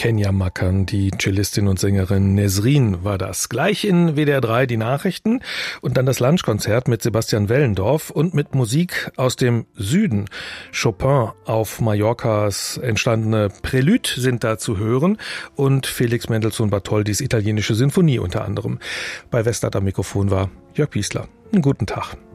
Kenya Makan, die Cellistin und Sängerin Nesrin war das. Gleich in WDR 3 die Nachrichten und dann das Lunchkonzert mit Sebastian Wellendorf und mit Musik aus dem Süden. Chopin auf Mallorcas entstandene Prélude sind da zu hören und Felix Mendelssohn Bartholdys italienische Sinfonie unter anderem. Bei Westart am Mikrofon war Jörg Piesler. Einen guten Tag.